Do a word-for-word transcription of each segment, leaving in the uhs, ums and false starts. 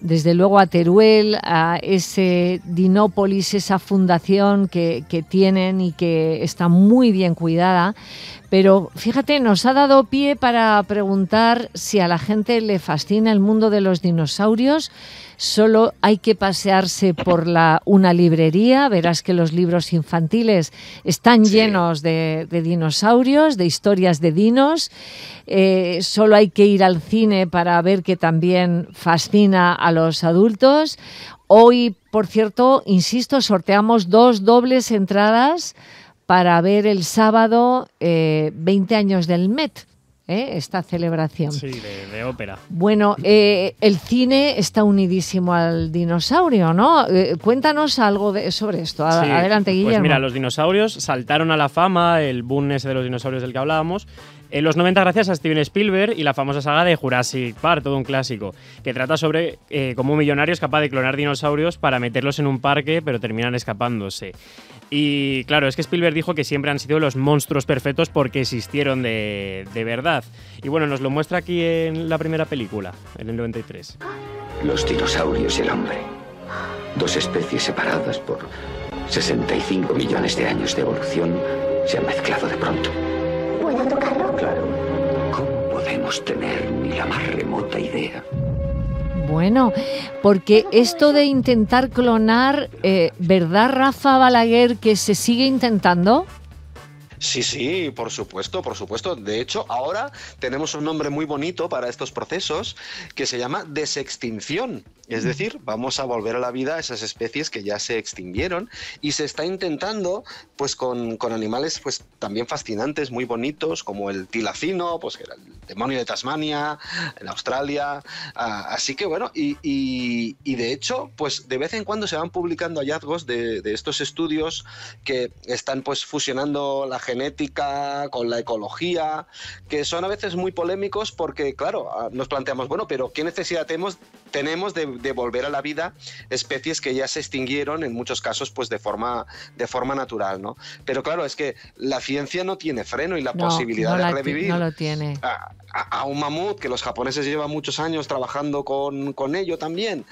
desde luego a Teruel, a ese Dinópolis, esa fundación que, que tienen y que está muy bien cuidada. Pero fíjate, nos ha dado pie para preguntar si a la gente le fascina el mundo de los dinosaurios. Solo hay que pasearse por la, una librería, verás que los libros infantiles están sí. llenos de, de dinosaurios, de historias de dinos. Eh, solo hay que ir al cine para ver que también fascina a los adultos. Hoy, por cierto, insisto, sorteamos dos dobles entradas para ver el sábado eh, veinte años del M E T. ¿Eh? Esta celebración. Sí, de, de ópera. Bueno, eh, el cine está unidísimo al dinosaurio, ¿no? Eh, cuéntanos algo de, sobre esto. A, sí, adelante, Guillermo. Pues mira, los dinosaurios saltaron a la fama, el boom ese de los dinosaurios del que hablábamos, en los noventa gracias a Steven Spielberg y la famosa saga de Jurassic Park, todo un clásico, que trata sobre eh, cómo un millonario es capaz de clonar dinosaurios para meterlos en un parque, pero terminan escapándose. Y claro, es que Spielberg dijo que siempre han sido los monstruos perfectos porque existieron de, de verdad. Y bueno, nos lo muestra aquí en la primera película, en el noventa y tres. Los dinosaurios y el hombre. Dos especies separadas por sesenta y cinco millones de años de evolución se han mezclado de pronto. ¿Puedo tocarlo? Claro. ¿Cómo podemos tener ni la más remota idea? Bueno, porque esto de intentar clonar, eh, ¿verdad, Rafa Balaguer, que se sigue intentando? Sí, sí, por supuesto, por supuesto. De hecho, ahora tenemos un nombre muy bonito para estos procesos que se llama desextinción. Es decir, vamos a volver a la vida a esas especies que ya se extinguieron y se está intentando pues con, con animales pues también fascinantes, muy bonitos, como el tilacino, pues que era el demonio de Tasmania, en Australia. Ah, así que bueno, y, y, y de hecho, pues de vez en cuando se van publicando hallazgos de, de estos estudios que están pues fusionando la genética con la ecología, que son a veces muy polémicos porque, claro, nos planteamos, bueno, pero ¿qué necesidad tenemos, tenemos de, de volver a la vida especies que ya se extinguieron, en muchos casos, pues de forma, de forma natural, ¿no? Pero claro, es que la ciencia no tiene freno y la no, posibilidad no de la revivir no lo tiene. A, a, a un mamut, que los japoneses llevan muchos años trabajando con, con ello también,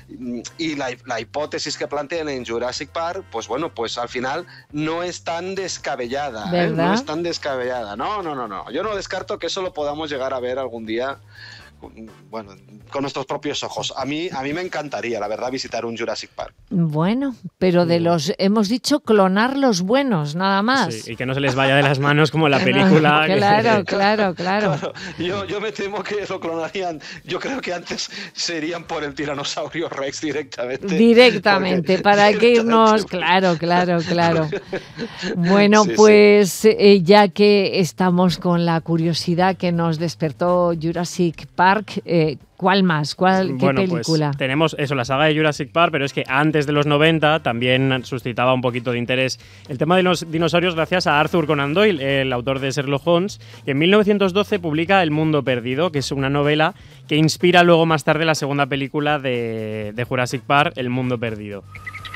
y la, la hipótesis que plantean en Jurassic Park, pues bueno, pues al final no es tan descabellada, ¿eh? No es tan descabellada. No, no, no, no. Yo no descarto que eso lo podamos llegar a ver algún día, bueno, con nuestros propios ojos. A mí, a mí me encantaría, la verdad, visitar un Jurassic Park. Bueno, pero de los, hemos dicho clonar los buenos, nada más. Sí, y que no se les vaya de las manos como la película. No, claro, que... claro, claro, claro. Yo, yo me temo que lo clonarían. Yo creo que antes serían por el tiranosaurio Rex directamente. Directamente, para que irnos, claro, claro, claro. Bueno, sí, pues sí. Eh, ya que estamos con la curiosidad que nos despertó Jurassic Park, Eh, ¿cuál más? ¿Cuál, ¿Qué bueno, película? Pues tenemos eso, la saga de Jurassic Park, pero es que antes de los noventa también suscitaba un poquito de interés el tema de los dinosaurios gracias a Arthur Conan Doyle, el autor de Sherlock Holmes, que en mil novecientos doce publica El Mundo Perdido, que es una novela que inspira luego más tarde la segunda película de, de Jurassic Park, El Mundo Perdido.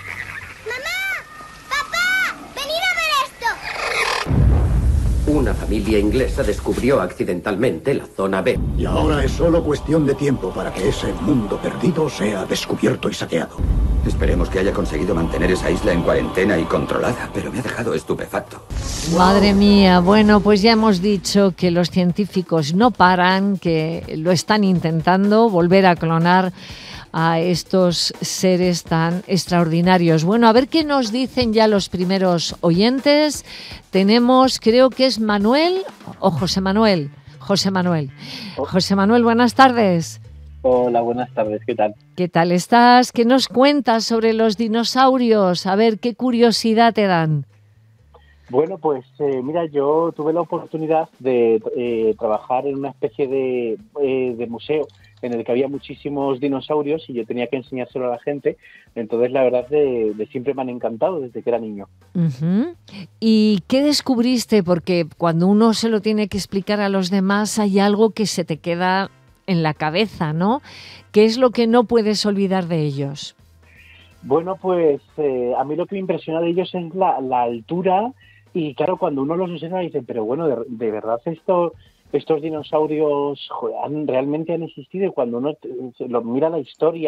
Una familia inglesa descubrió accidentalmente la zona B. Y ahora es solo cuestión de tiempo para que ese mundo perdido sea descubierto y saqueado. Esperemos que haya conseguido mantener esa isla en cuarentena y controlada, pero me ha dejado estupefacto. Madre mía, bueno, pues ya hemos dicho que los científicos no paran, que lo están intentando volver a clonar a estos seres tan extraordinarios. Bueno, a ver qué nos dicen ya los primeros oyentes. Tenemos, creo que es Manuel o José Manuel. José Manuel. José Manuel, buenas tardes. Hola, buenas tardes, ¿qué tal? ¿Qué tal estás? ¿Qué nos cuentas sobre los dinosaurios? A ver, ¿qué curiosidad te dan? Bueno, pues eh, mira, yo tuve la oportunidad de eh, trabajar en una especie de, eh, de museo en el que había muchísimos dinosaurios y yo tenía que enseñárselo a la gente. Entonces, la verdad, de, de siempre me han encantado desde que era niño. Uh-huh. ¿Y qué descubriste? Porque cuando uno se lo tiene que explicar a los demás, hay algo que se te queda en la cabeza, ¿no? ¿Qué es lo que no puedes olvidar de ellos? Bueno, pues eh, a mí lo que me impresiona de ellos es la, la altura. Y claro, cuando uno los observa dicen, pero bueno, de, de verdad esto, estos dinosaurios joder, han, realmente han existido. Y cuando uno te, lo mira la historia